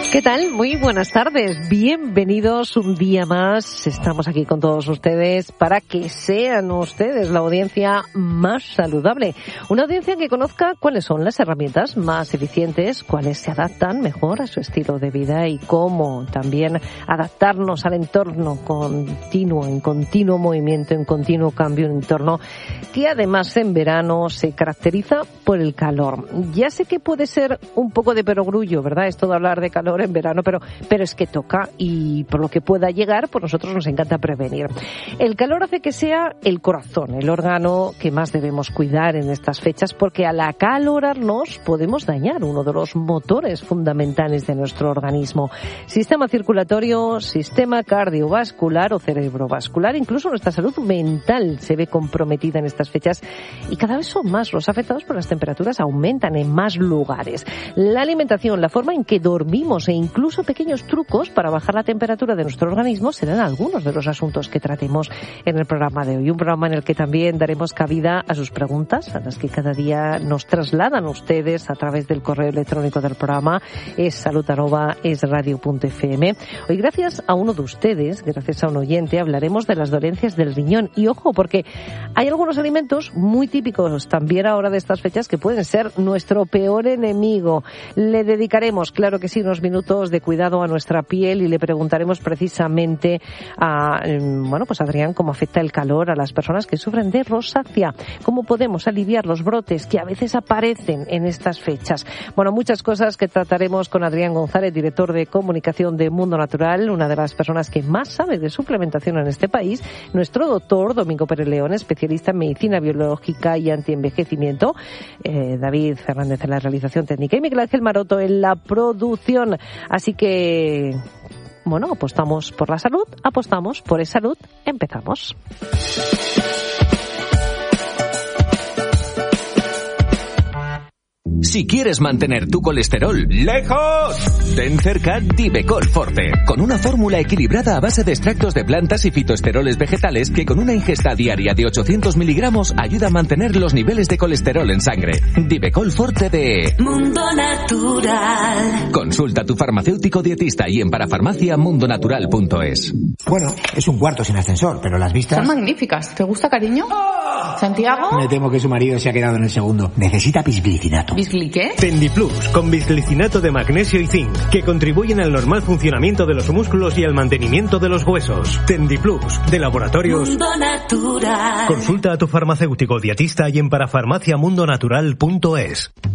¿Qué tal? Muy buenas tardes. Bienvenidos un día más. Estamos aquí con todos ustedes para que sean ustedes la audiencia más saludable. Una audiencia que conozca cuáles son las herramientas más eficientes, cuáles se adaptan mejor a su estilo de vida y cómo también adaptarnos al entorno continuo, en continuo movimiento, en continuo cambio, un entorno que además en verano se caracteriza por el calor. Ya sé que puede ser un poco de perogrullo, ¿verdad? Esto de hablar de calor en verano, pero es que toca y por lo que pueda llegar, pues nosotros nos encanta prevenir. El calor hace que sea el corazón, el órgano que más debemos cuidar en estas fechas, porque al acalorarnos podemos dañar uno de los motores fundamentales de nuestro organismo. Sistema circulatorio, sistema cardiovascular o cerebrovascular, incluso nuestra salud mental se ve comprometida en estas fechas y cada vez son más los afectados por las temperaturas, aumentan en más lugares. La alimentación, la forma en que dormimos e incluso pequeños trucos para bajar la temperatura de nuestro organismo serán algunos de los asuntos que tratemos en el programa de hoy. Un programa en el que también daremos cabida a sus preguntas, a las que cada día nos trasladan ustedes a través del correo electrónico del programa, es salud@esradio.fm. Hoy, gracias a uno de ustedes, gracias a un oyente, hablaremos de las dolencias del riñón. Y ojo, porque hay algunos alimentos muy típicos también ahora de estas fechas que pueden ser nuestro peor enemigo. Le dedicaremos, claro que sí, unos minutos de cuidado a nuestra piel y le preguntaremos precisamente a Adrián, cómo afecta el calor a las personas que sufren de rosácea, cómo podemos aliviar los brotes que a veces aparecen en estas fechas. Bueno, muchas cosas que trataremos con Adrián González, director de comunicación de Mundo Natural, una de las personas que más sabe de suplementación en este país, nuestro doctor Domingo Pérez León, especialista en medicina biológica y antienvejecimiento, David Fernández en la realización técnica y Miguel Ángel Maroto en la producción. Así que, apostamos por la salud, apostamos por esa salud, empezamos. Si quieres mantener tu colesterol lejos, ten cerca Divecol Forte, con una fórmula equilibrada a base de extractos de plantas y fitoesteroles vegetales que con una ingesta diaria de 800 miligramos ayuda a mantener los niveles de colesterol en sangre. Divecol Forte de Mundo Natural. Consulta a tu farmacéutico dietista y en parafarmaciamundonatural.es. Bueno, es un cuarto sin ascensor, pero las vistas... Son magníficas. ¿Te gusta, cariño? ¡Oh! ¿Santiago? Me temo que su marido se ha quedado en el segundo. Necesita bisglicinato. ¿Qué? Tendiplus, con bisglicinato de magnesio y zinc, que contribuyen al normal funcionamiento de los músculos y al mantenimiento de los huesos. Tendiplus, de Laboratorios Mundo Natural. Consulta a tu farmacéutico dietista y en parafarmaciamundonatural.es.